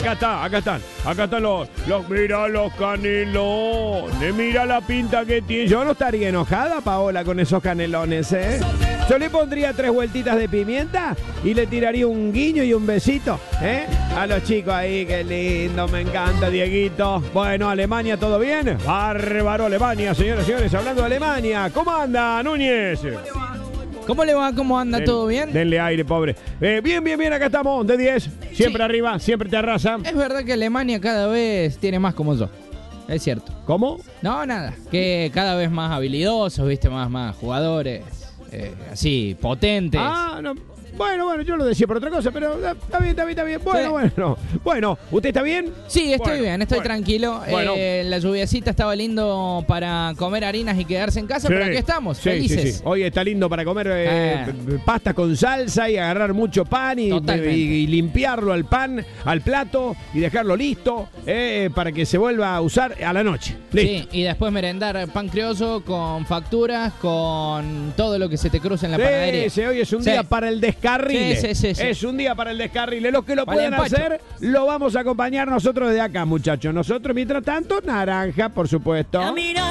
acá están los mira los canelones, mira la pinta que tiene. Yo no estaría enojada, Paola, con esos canelones, ¿eh? Yo le pondría 3 vueltitas de pimienta y le tiraría un guiño y un besito, ¿eh? A los chicos ahí, qué lindo, me encanta, Dieguito. Bueno, Alemania, ¿todo bien? Bárbaro, Alemania, señoras y señores, hablando de Alemania. ¿Cómo anda, Núñez? ¿Cómo le va? ¿Cómo anda? ¿Todo bien? Denle aire, pobre. Bien, acá estamos, de 10. Siempre arriba, siempre te arrasa. Es verdad que Alemania cada vez tiene más como yo. Es cierto. ¿Cómo? No, nada. Que cada vez más habilidosos, viste, más jugadores. Así, potentes. Ah, no. Bueno, yo lo decía por otra cosa, pero está bien. Bueno, ¿usted está bien? Sí, estoy bien, estoy tranquilo. Bueno. La lluviacita estaba lindo para comer harinas y quedarse en casa, pero aquí estamos, felices. Sí. Hoy está lindo para comer pasta con salsa y agarrar mucho pan y limpiarlo al pan, al plato y dejarlo listo para que se vuelva a usar a la noche. Listo. Sí, y después merendar pan criollo con facturas, con todo lo que se te cruza en la panadería. Sí, hoy es un día para el descarrile. Sí. Es un día para el descarrile. Los que lo puedan hacer, lo vamos a acompañar nosotros de acá, muchachos. Nosotros, mientras tanto, naranja, por supuesto.